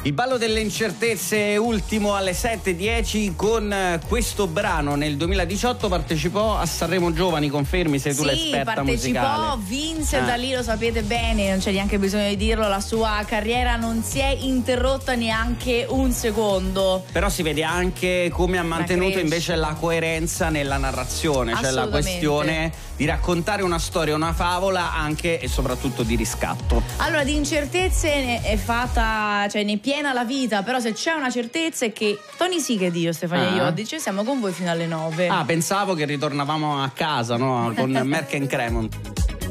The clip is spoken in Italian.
Il ballo delle incertezze, ultimo alle 7:10 con questo brano. Nel 2018 partecipò a Sanremo Giovani, confermi, sei tu l'esperta musicale. Vinse, da lì lo sapete bene, non c'è neanche bisogno di dirlo, la sua carriera non si è interrotta neanche un secondo. Però si vede anche come ha mantenuto invece la coerenza nella narrazione, cioè la questione di raccontare una storia, una favola anche e soprattutto di riscatto. Allora, di incertezze è fatta, cioè ne è piena la vita, però se c'è una certezza è che Tony Sighed e io, Stefania Iodice, siamo con voi fino alle 9. Pensavo che ritornavamo a casa, no? Con Merck and Cremont.